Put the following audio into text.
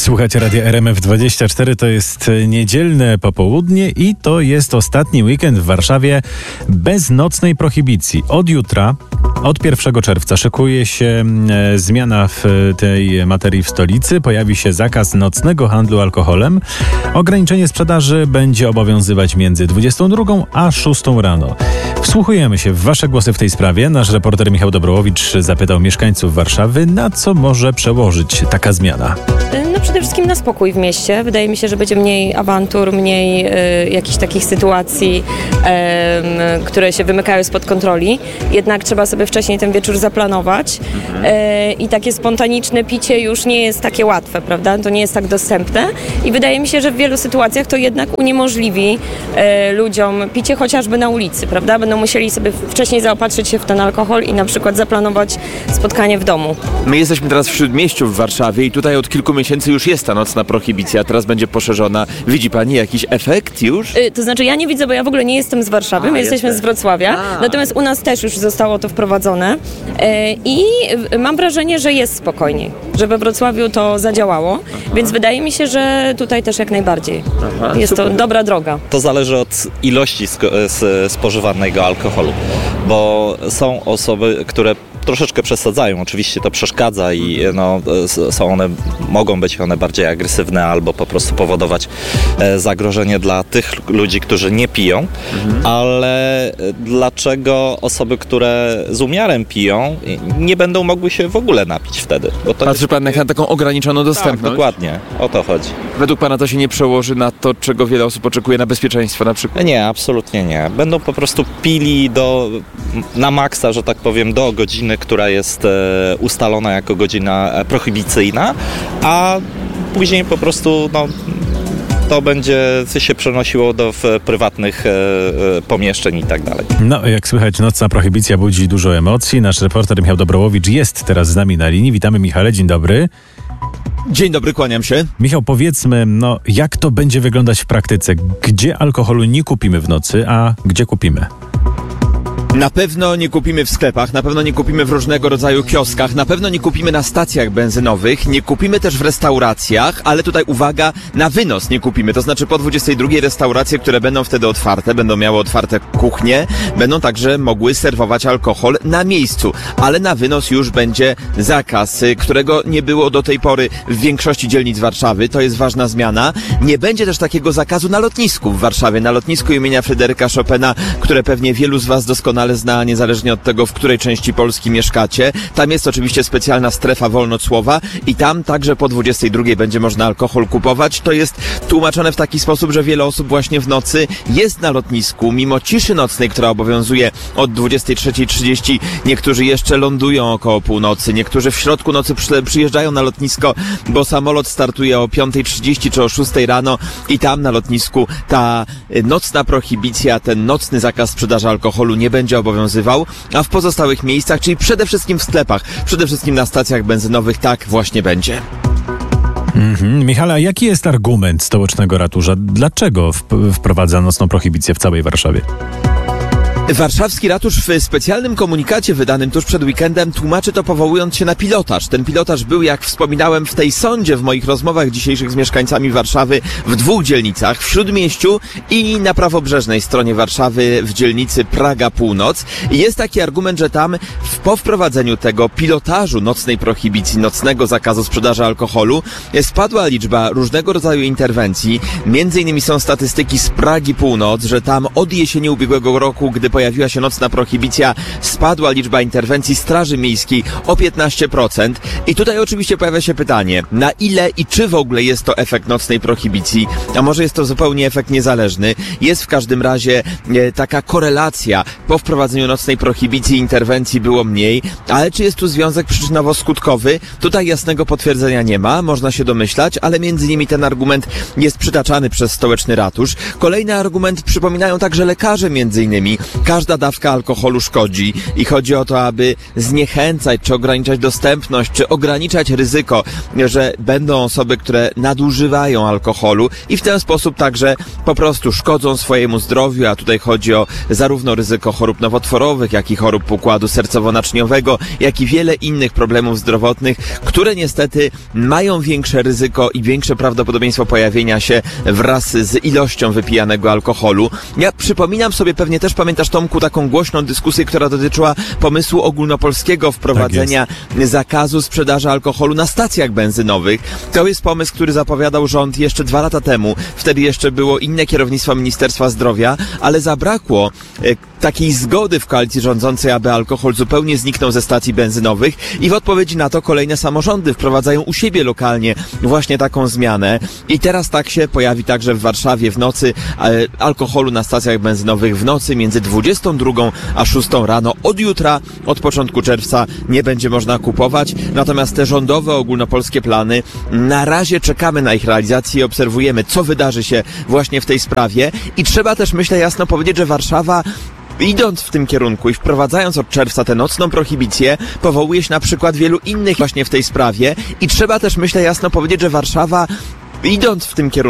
Słuchajcie Radia RMF24, to jest niedzielne popołudnie i to jest ostatni weekend w Warszawie bez nocnej prohibicji. Od jutra, od 1 czerwca szykuje się zmiana w tej materii w stolicy. Pojawi się zakaz nocnego handlu alkoholem. Ograniczenie sprzedaży będzie obowiązywać między 22 a 6 rano. Wsłuchujemy się w wasze głosy w tej sprawie. Nasz reporter Michał Dobrołowicz zapytał mieszkańców Warszawy, na co może przełożyć taka zmiana. No przede wszystkim na spokój w mieście. Wydaje mi się, że będzie mniej awantur, mniej jakichś takich sytuacji, które się wymykają spod kontroli. Jednak trzeba sobie wcześniej ten wieczór zaplanować i takie spontaniczne picie już nie jest takie łatwe, prawda? To nie jest tak dostępne i wydaje mi się, że w wielu sytuacjach to jednak uniemożliwi ludziom picie chociażby na ulicy, prawda? Będą musieli sobie wcześniej zaopatrzyć się w ten alkohol i na przykład zaplanować spotkanie w domu. My jesteśmy teraz w Śródmieściu w Warszawie i tutaj od kilku miesięcy już jest ta nocna prohibicja, teraz będzie poszerzona. Widzi pani jakiś efekt już? To znaczy ja nie widzę, bo ja w ogóle nie jestem z Warszawy, my jesteśmy z Wrocławia, natomiast u nas też już zostało to wprowadzone i mam wrażenie, że jest spokojniej, że we Wrocławiu to zadziałało, więc wydaje mi się, że tutaj też jak najbardziej. Jest to dobra droga. To zależy od ilości spożywanego alkoholu, bo są osoby, które troszeczkę przesadzają. Oczywiście to przeszkadza i mogą być one bardziej agresywne albo po prostu powodować zagrożenie dla tych ludzi, którzy nie piją, ale dlaczego osoby, które z umiarem piją, nie będą mogły się w ogóle napić wtedy? Bo to Patrzy pan na taką ograniczoną dostępność? Tak, dokładnie. O to chodzi. Według pana to się nie przełoży na to, czego wiele osób oczekuje, na bezpieczeństwo na przykład? Nie, absolutnie nie. Będą po prostu pili na maksa, że tak powiem, do godziny, która jest ustalona jako godzina prohibicyjna, a później po prostu to będzie się przenosiło do prywatnych pomieszczeń i tak dalej. No, jak słychać, nocna prohibicja budzi dużo emocji. Nasz reporter Michał Dobrołowicz jest teraz z nami na linii. Witamy, Michale, dzień dobry. Dzień dobry, kłaniam się. Michał, powiedzmy, jak to będzie wyglądać w praktyce? Gdzie alkoholu nie kupimy w nocy, a gdzie kupimy? Na pewno nie kupimy w sklepach, na pewno nie kupimy w różnego rodzaju kioskach, na pewno nie kupimy na stacjach benzynowych, nie kupimy też w restauracjach, ale tutaj uwaga, na wynos nie kupimy. To znaczy po 22 restauracje, które będą wtedy otwarte, będą miały otwarte kuchnie, będą także mogły serwować alkohol na miejscu, ale na wynos już będzie zakaz, którego nie było do tej pory w większości dzielnic Warszawy. To jest ważna zmiana. Nie będzie też takiego zakazu na lotnisku w Warszawie, na lotnisku imienia Fryderyka Chopina, które pewnie wielu z was doskonale zna, niezależnie od tego, w której części Polski mieszkacie. Tam jest oczywiście specjalna strefa wolnocłowa i tam także po 22 będzie można alkohol kupować. To jest tłumaczone w taki sposób, że wiele osób właśnie w nocy jest na lotnisku, mimo ciszy nocnej, która obowiązuje od 23:30. Niektórzy jeszcze lądują około północy, niektórzy w środku nocy przyjeżdżają na lotnisko, bo samolot startuje o 5:30 czy o 6 rano i tam na lotnisku ta nocna prohibicja, ten nocny zakaz sprzedaży alkoholu nie będzie obowiązywał, a w pozostałych miejscach, czyli przede wszystkim w sklepach, przede wszystkim na stacjach benzynowych, tak właśnie będzie. Michale, a jaki jest argument stołecznego ratusza? Dlaczego wprowadza nocną prohibicję w całej Warszawie? Warszawski ratusz w specjalnym komunikacie wydanym tuż przed weekendem tłumaczy to, powołując się na pilotaż. Ten pilotaż był, jak wspominałem, w tej sądzie w moich rozmowach dzisiejszych z mieszkańcami Warszawy w 2 dzielnicach, w Śródmieściu i na prawobrzeżnej stronie Warszawy w dzielnicy Praga Północ. I jest taki argument, że tam po wprowadzeniu tego pilotażu nocnej prohibicji, nocnego zakazu sprzedaży alkoholu spadła liczba różnego rodzaju interwencji. Między innymi są statystyki z Pragi Północ, że tam od jesieni ubiegłego roku, gdy pojawiła się nocna prohibicja, spadła liczba interwencji Straży Miejskiej o 15%. I tutaj oczywiście pojawia się pytanie, na ile i czy w ogóle jest to efekt nocnej prohibicji, a może jest to zupełnie efekt niezależny. Jest w każdym razie taka korelacja. Po wprowadzeniu nocnej prohibicji interwencji było mniej, ale czy jest tu związek przyczynowo-skutkowy? Tutaj jasnego potwierdzenia nie ma, można się domyślać, ale między innymi ten argument jest przytaczany przez stołeczny ratusz. Kolejny argument przypominają także lekarze między innymi, Każda dawka alkoholu szkodzi i chodzi o to, aby zniechęcać, czy ograniczać dostępność, czy ograniczać ryzyko, że będą osoby, które nadużywają alkoholu i w ten sposób także po prostu szkodzą swojemu zdrowiu, a tutaj chodzi o zarówno ryzyko chorób nowotworowych, jak i chorób układu sercowo-naczniowego, jak i wiele innych problemów zdrowotnych, które niestety mają większe ryzyko i większe prawdopodobieństwo pojawienia się wraz z ilością wypijanego alkoholu. Ja przypominam sobie, pewnie też pamiętasz, Tomku, taką głośną dyskusję, która dotyczyła pomysłu ogólnopolskiego wprowadzenia zakazu sprzedaży alkoholu na stacjach benzynowych. To jest pomysł, który zapowiadał rząd jeszcze 2 lata temu. Wtedy jeszcze było inne kierownictwo Ministerstwa Zdrowia, ale zabrakło takiej zgody w koalicji rządzącej, aby alkohol zupełnie zniknął ze stacji benzynowych i w odpowiedzi na to kolejne samorządy wprowadzają u siebie lokalnie właśnie taką zmianę i teraz tak się pojawi także w Warszawie w nocy. Alkoholu na stacjach benzynowych w nocy między 22 a 6 rano od jutra, od początku czerwca nie będzie można kupować, natomiast te rządowe ogólnopolskie plany, na razie czekamy na ich realizację i obserwujemy, co wydarzy się właśnie w tej sprawie i trzeba też, myślę, jasno powiedzieć, że Warszawa, idąc w tym kierunku i wprowadzając od czerwca tę nocną prohibicję, powołuje się na przykład wielu innych właśnie w tej sprawie i trzeba też, myślę, jasno powiedzieć, że Warszawa, idąc w tym kierunku